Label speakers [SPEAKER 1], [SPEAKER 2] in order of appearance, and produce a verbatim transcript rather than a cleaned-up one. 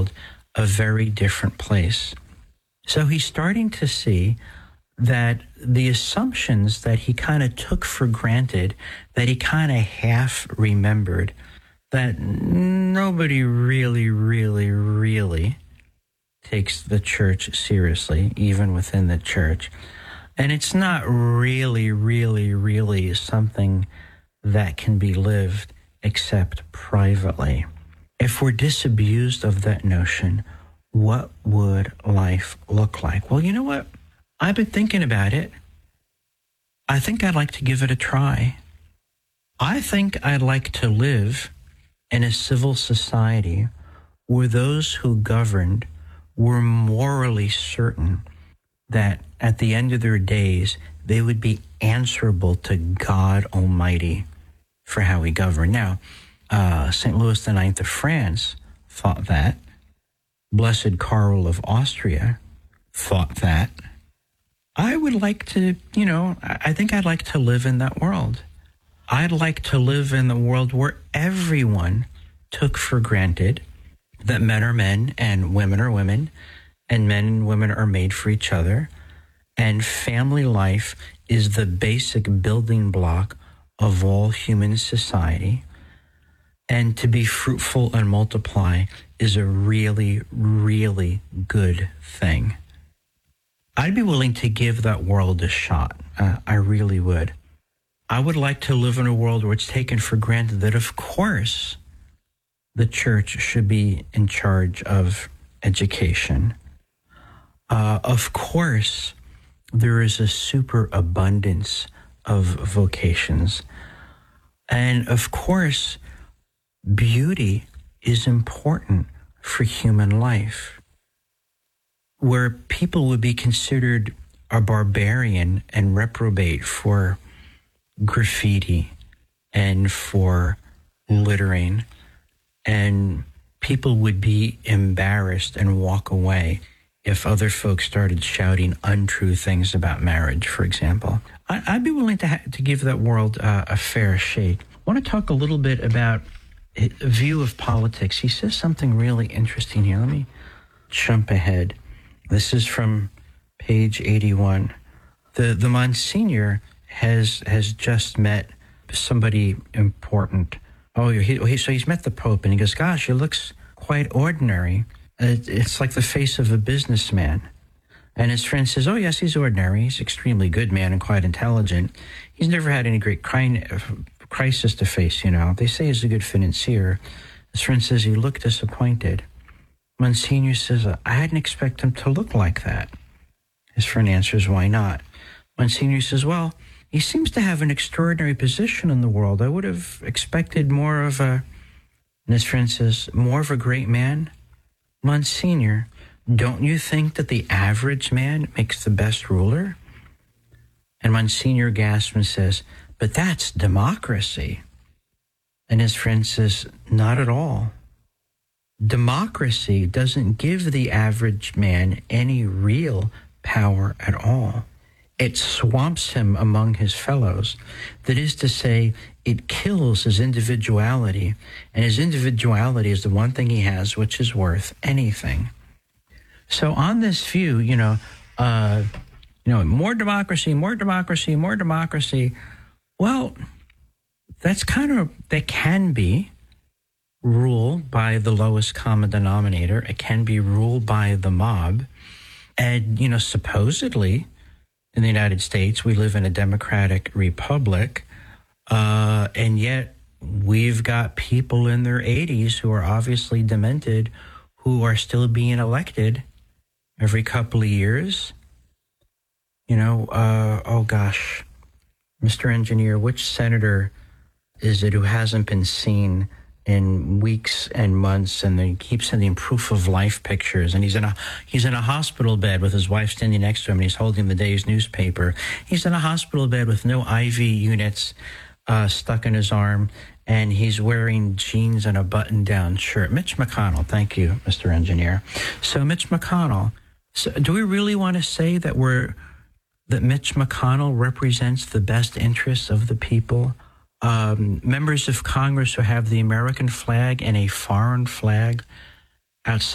[SPEAKER 1] world a very different place. So he's starting to see that the assumptions that he kind of took for granted, that he kind of half remembered, that nobody really, really, really takes the church seriously, even within the church. And it's not really, really, really something that can be lived except privately. If we're disabused of that notion, what would life look like? Well, you know what? I've been thinking about it. I think I'd like to give it a try. I think I'd like to live in a civil society where those who governed were morally certain that at the end of their days, they would be answerable to God Almighty for how he governed. Now, uh, Saint Louis the Ninth of France thought that. Blessed Karl of Austria thought that. I would like to, you know, I think I'd like to live in that world. I'd like to live in the world where everyone took for granted that men are men and women are women, and men and women are made for each other, and family life is the basic building block of all human society, and to be fruitful and multiply is a really, really good thing. I'd be willing to give that world a shot. Uh, I really would. I would like to live in a world where it's taken for granted that, of course, the church should be in charge of education. Uh, of course, there is a superabundance of vocations. And of course, beauty is important for human life. Where people would be considered a barbarian and reprobate for graffiti and for littering, and people would be embarrassed and walk away if other folks started shouting untrue things about marriage, for example. I, I'd be willing to, ha- to give that world uh, a fair shake. I want to talk a little bit about a view of politics. He says something really interesting here. Let me jump ahead. This is from page eighty-one. The the Monsignor has has just met somebody important. Oh, he, he, so he's met the Pope, and he goes, gosh, he looks quite ordinary. It, it's like the face of a businessman. And his friend says, oh, yes, he's ordinary. He's an extremely good man and quite intelligent. He's never had any great cri- crisis to face, you know. They say he's a good financier. His friend says he looked disappointed. Monsignor says, I hadn't expected him to look like that. His friend answers, why not? Monsignor says, well, he seems to have an extraordinary position in the world. I would have expected more of a, and his friend says, more of a great man? Monsignor, don't you think that the average man makes the best ruler? And Monsignor gasps and says, but that's democracy. And his friend says, not at all. Democracy doesn't give the average man any real power at all. It swamps him among his fellows. That is to say, it kills his individuality, and his individuality is the one thing he has which is worth anything. So on this view, you know, uh, you know, more democracy, more democracy, more democracy. Well, that's kind of, that can be ruled by the lowest common denominator. It can be ruled by the mob. And, you know, supposedly in the United States, we live in a democratic republic. Uh, and yet we've got people in their eighties who are obviously demented who are still being elected every couple of years. You know, uh, oh gosh, Mister Engineer, which senator is it who hasn't been seen in weeks and months, and they keep sending proof of life pictures, and he's in a he's in a hospital bed with his wife standing next to him, and he's holding the day's newspaper. He's in a hospital bed with no I V units uh, stuck in his arm, and he's wearing jeans and a button-down shirt. Mitch McConnell, thank you, Mister Engineer. So Mitch McConnell, so do we really want to say that we're that Mitch McConnell represents the best interests of the people? Um, members of Congress who have the American flag and a foreign flag outside